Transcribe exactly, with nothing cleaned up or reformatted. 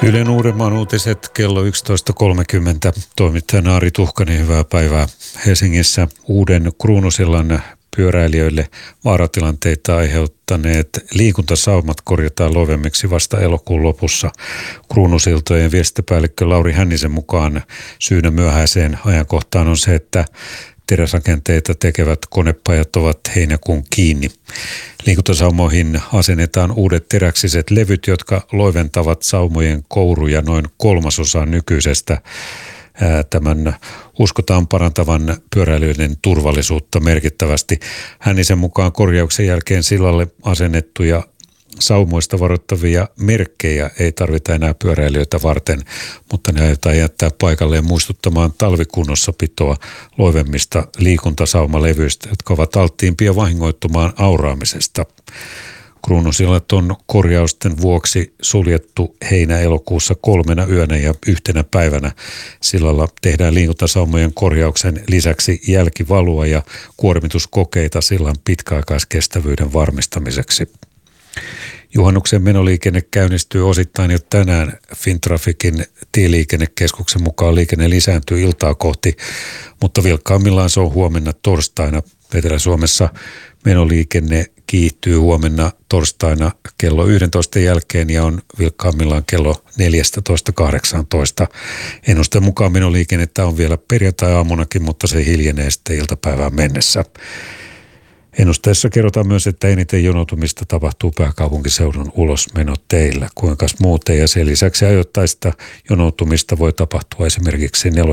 Ylen Uudenmaan uutiset kello yksitoista kolmekymmentä. Toimittajana Ari Tuhkanen, hyvää päivää. Helsingissä uuden Kruunusillan pyöräilijöille vaaratilanteita aiheuttaneet liikuntasaumat korjataan loivemmiksi vasta elokuun lopussa. Kruunusiltojen viestintäpäällikkö Lauri Hännisen mukaan syynä myöhäiseen ajankohtaan on se, että teräsrakenteita tekevät konepajat ovat heinäkuun kiinni. Liikuntasaumoihin asennetaan uudet teräksiset levyt, jotka loiventavat saumojen kouruja noin kolmasosaan nykyisestä. Tämän uskotaan parantavan pyöräilijöiden turvallisuutta merkittävästi. Hännisen mukaan korjauksen jälkeen sillalle asennettuja saumoista varoittavia merkkejä ei tarvita enää pyöräilijöitä varten, mutta ne aiotaan jättää paikalleen muistuttamaan talvikunnossapitoa loivemmista liikuntasaumalevyistä, jotka ovat alttiimpia vahingoittumaan auraamisesta. Kruunusillat on korjausten vuoksi suljettu heinä-elokuussa kolmena yönä ja yhtenä päivänä. Sillalla tehdään liikuntasaumojen korjauksen lisäksi jälkivalua ja kuormituskokeita sillan pitkäaikaiskestävyyden varmistamiseksi. Juhannuksen menoliikenne käynnistyy osittain jo tänään. Fintraficin tieliikennekeskuksen mukaan liikenne lisääntyy iltaa kohti, mutta vilkkaimmillaan se on huomenna torstaina. Etelä-Suomessa menoliikenne kiihtyy huomenna torstaina kello yksitoista jälkeen ja on vilkkaimmillaan kello neljätoista kahdeksantoista. Ennusteen mukaan menoliikennettä on vielä perjantai-aamunakin, mutta se hiljenee sitten iltapäivään mennessä. Ennusteessa kerrotaan myös, että eniten jonoutumista tapahtuu pääkaupunkiseudun ulosmenoteillä. Kuinkas muuten, ja sen lisäksi ajoittaista jonoutumista voi tapahtua esimerkiksi